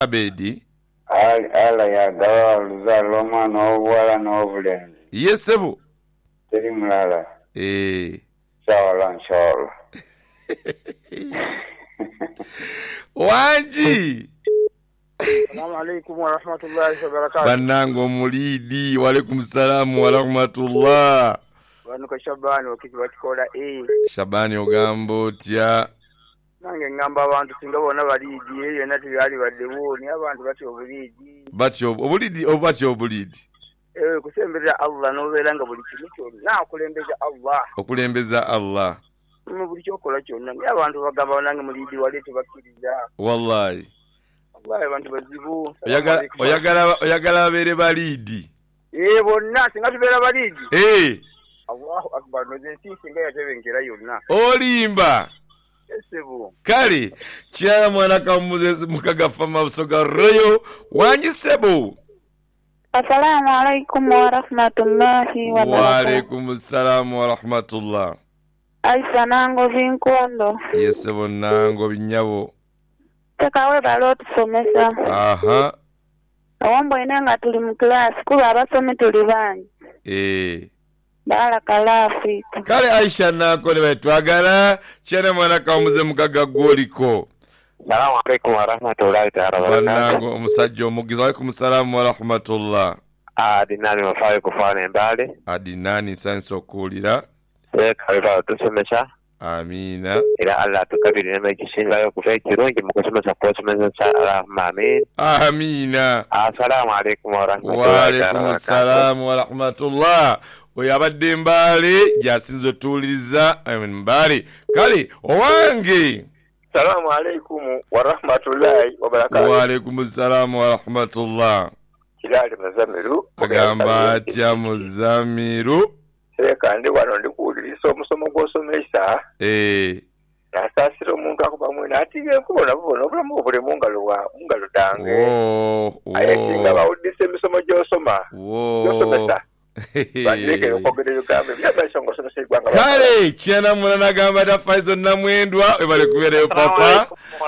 Abedi ala ya dawa luzalo mwana obwala n'obulenzi yesebo teri mulala sawa inshallah wanji Assalamu alaikum wa rahmatullahi wa barakatuh. Banango mulidi wa alaikum salam wa rahmatullah. Wanuka Shabani wakikola Shabani ogambo tya nange ngamba abantu singa bona balidi eyo nati yali baddewo ni abantu bati obulidi kusembeza Allah nobeeranga buli kintu kyonna okulembeza Allah mu buli kyokola kyonna ni abantu bagamba nange mulidi wali tebakiriza wallahi abantu bazibu oyagala abere balidi bonna singa tubeera balidi Allahu akbar nozensi singa yatebengera yonna olimba Sebo. Kali chia mwana kamuze mukagafa mabusoga royo wanyi sebo. Assalamu alaikum wa rahmatullahi wa barakatuh. Wa alaikum salam wa rahmatullah. Aisha nango vinkondo. Yesebo nango binyabo. Tekawe balo tusomesa. Aha. Awambo inanga tuli mu class kuba abasome tuli banyi. Barakala Afrika. Kale Aisha nako ne twagala chene mwana kamuze mukaga goliko. Assalamu alaikum wa rahmatullahi ta'ala wa barakatuh. Banango omusajja omugizi wa alaikum salam wa rahmatullah. Adinani wafaye kufana mbale. Adinani sanso kulira. Kaiba tusomesha. Amina. Ila Allah tukabiri nema kishinga yo kufa kirungi mukosomesa posomesa cha amin. Amina. Assalamu alaikum wa rahmatullahi wa alaikum salam wa rahmatullah. Oyabadde mbale jasinzo tuliriza mbale kale owange. Assalamu alaikum wa rahmatullahi wa barakatuh. Wa alaikum salam wa rahmatullah. Kilali Muzamiru agamba atya Muzamiru kandi wano ndikuuliriza omusomo gw'osomesa nasasira omuntu akuba mwena atiye kubona bubona obulamu obulemu ngalo dange ayesinga bawuddisa emisomo gy'osoma gy'osomesa kale kyana mulana gamba tafaizo namwendwa ebale kubeerayo papa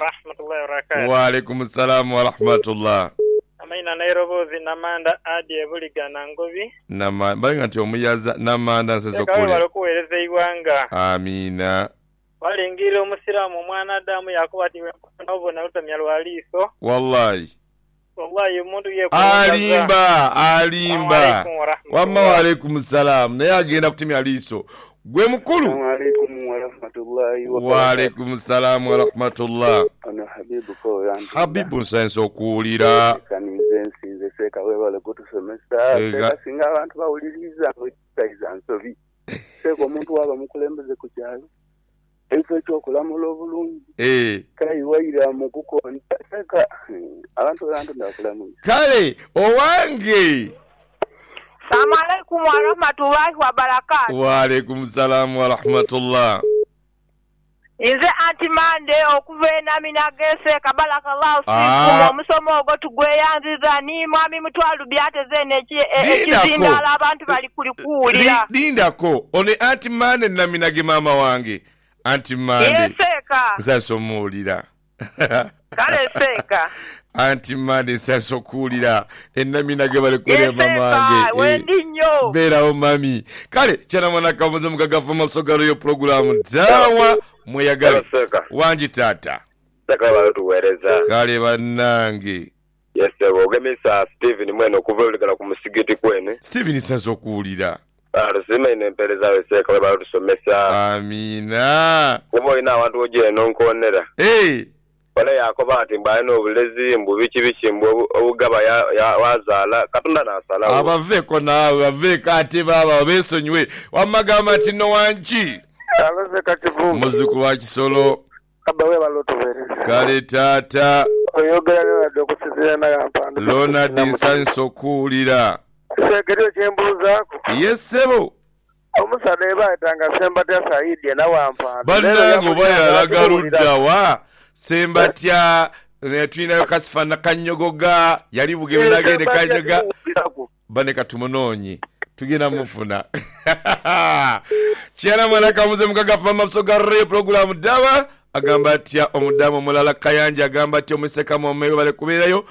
wa alaikum salam wa rahmatullah. Amaina Nairobi namanda adi ebuligana ngobi balinga nti omuyaza namanda nseso kule balokuweereza iwanga. Amina. Balingira omusiramu omwana Adamu yakubatiwe nobona lutamya lwaliiso wallahi omuntu yekuwa alimba wamma wa alaikum salam naye agenda kutimya liiso gwe mukulu. Assalamu alaikum wa rahmatullahi wa alaikum salam wa rahmatullah. Ana Habibu ko yantu Habibu nsanso kuulira nze seka webale kutusomesa singa abantu bawuliriza ng'ekitaiza nsobi seka omuntu waba mukulembeze ku kyalo ekyo ekyokulamula obulungi kayiwaira mu kukonda seka abantu ndakulamuza kale owange. Assalamu alaikum wa rahmatullahi wa barakatuh. Wa alaikum salam wa rahmatullah. Inze antimande okuvena minagese kabalakallahu siku omusomo ogo tugweyanziza ni mwami mutwalu byateze ekizindala abantu bali kulikuulira. Lindako one antimande na minage mama wange antimande yeseka zasomuulira kale seka antimande zasokuulira ennaminage bali kulema mange wendinyo berawo mami kale kyana mwana kamuze mukagafa masogalo yo programu dawa mweyagale wanji tata saka balo tuweereza kale bannange. Yes ogemisa Steven mwene okuvulikana ku musigiti kwene Steven sasokuulira Rusime empereza weseka balo tusomesa. Amina. Kubo ina abantu oje nonkonera. Wale yakoba ati mbaye n'obulezi mbubiki bikimbo obugaba ya wazala katonda nasala. Abaveko nawe baveka ate baba obesonywe wamagama ati no wanchi. Abaveka tivu. Muzuku wa Kisolo. Kabawe balotobereza. Kale tata. Oyogera n'okusizira na yampanda. Lona dinsanso kuulira. Sekere kyembuzaako. Yesebo. Omusana ebaatanga Sembatya Saidi na wampanda. Bannango bayalaga luddawa. Sembatya netwinayo Kasifana Kanyogoga yali bugebe nagende Kanyoga bane katumunonyi tugenda mufuna. Kyana mwana kamuze mukagafa mabusoga re program dawa agamba atya omudamu mulala Kayanja agamba atya omuseka mu meyo bale kubeerayo